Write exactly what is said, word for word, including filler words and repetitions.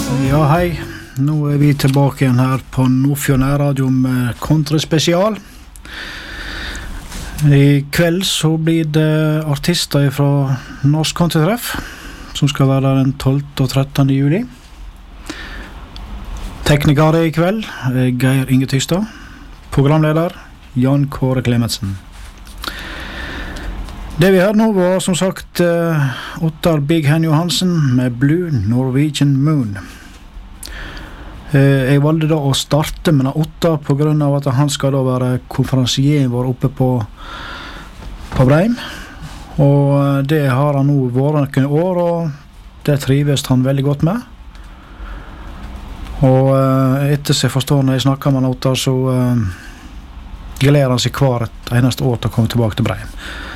Ja, hei. Nå er vi tilbake igjen her på Nordfjord Nærradio med Kontraspesial. I kveld så blir det artister fra Norsk Countrytreff, som skal være der den tolvte og trettende juli. Tekniker i kveld er Geir Inge Tystad. Programleder Jan Kåre Klemetsen. Det vi hørte nå var som sagt uh, Ottar Big Hen Johansen med Blue Norwegian Moon. Uh, jeg valgte da å starte med Ottar på grunn av at han skal da være konferansier vår oppe på, på Breim. Og uh, det har han nå vært noen år, og det trives han veldig godt med. Og uh, etter seg forstår når jeg snakker med Ottar, så uh, gleder han seg hver et eneste år til å komme tilbake til Breim.